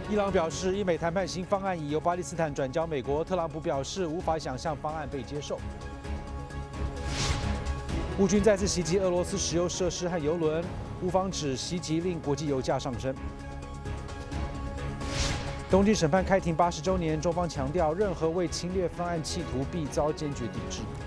伊朗表示，伊美谈判新方案已由巴基斯坦转交美国。特朗普表示，无法想象方案被接受。乌军再次袭击俄罗斯石油设施和油轮，乌方指袭击令国际油价上升。东京审判开庭80周年，中方强调，任何为侵略方案企图必遭坚决抵制。